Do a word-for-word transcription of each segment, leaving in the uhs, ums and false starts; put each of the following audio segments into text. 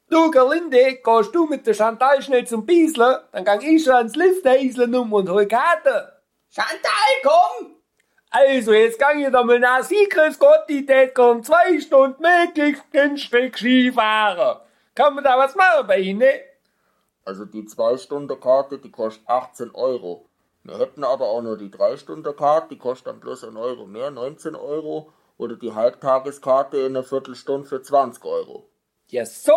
Du, Gerlinde, gehst du mit der Chantal schnell zum Biesler, dann gang ich schon ans Lifthäusle um und hol Karte. Chantal, komm! Also, jetzt gang ich da mal nach Sie, grüß Gott, die tät gern zwei Stunden möglichst günstig Skifahren. Kann man da was machen bei Ihnen? Also die zwei Stunden Karte, die kostet achtzehn Euro. Wir hätten aber auch nur die drei Stunden Karte, die kostet dann bloß einen Euro mehr, neunzehn Euro. Oder die Halbtageskarte in einer Viertelstunde für zwanzig Euro. Ja, so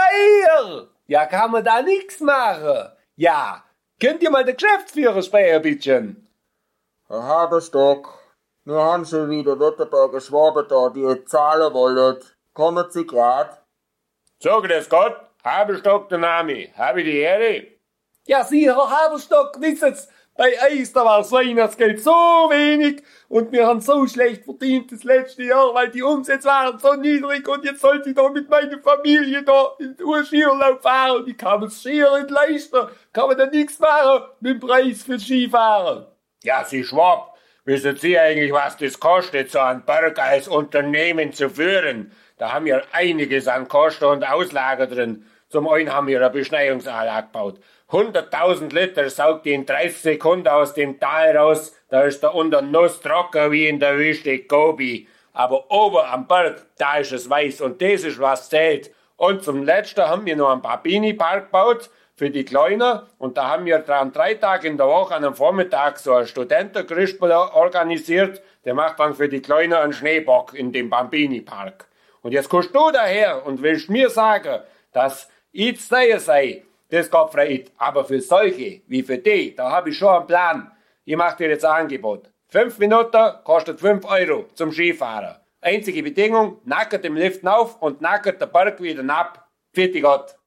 daher! Ja, kann man da nix machen. Ja, könnt ihr mal den Geschäftsführer sprechen, bitte? Herr Haberstock, wir haben schon wieder Württemberger Schwaben da, die zahlen wollen. Kommen Sie grad? So, grüß Gott, Haberstock der Name. Habe ich die Ehre? Ja, Sie, Herr Haberstock, wissen's, bei uns, da war das Weihnachtsgeld so wenig und wir haben so schlecht verdient das letzte Jahr, weil die Umsätze waren so niedrig und jetzt sollte ich da mit meiner Familie da in den Skiurlaub fahren und ich kann mir das Skier nicht leisten. Kann man da nichts machen mit dem Preis für Skifahren? Ja, Sie Schwab, wissen Sie eigentlich, was das kostet, so einen Berg als Unternehmen zu führen? Da haben wir einiges an Kosten und Auslagen drin. Zum einen haben wir eine Beschneiungsanlage gebaut. hunderttausend Liter saugt die in dreißig Sekunden aus dem Tal raus. Da ist da unten Nuss trocken wie in der Wüste Gobi. Aber oben am Berg, da ist es weiß und das ist was zählt. Und zum Letzten haben wir noch einen Babini-Park gebaut für die Kleinen. Und da haben wir dran drei Tage in der Woche an einem Vormittag so ein Studentencrispel organisiert. Der macht dann für die Kleinen einen Schneebock in dem Bambini-Park. Und jetzt kommst du daher und willst mir sagen, dass ich zu sei, das geht frei. Aber für solche wie für die, da habe ich schon einen Plan. Ich mache dir jetzt ein Angebot. Fünf Minuten kostet fünf Euro zum Skifahren. Einzige Bedingung, nackert im Lift auf und nackert der Berg wieder ab. Vierte Gott.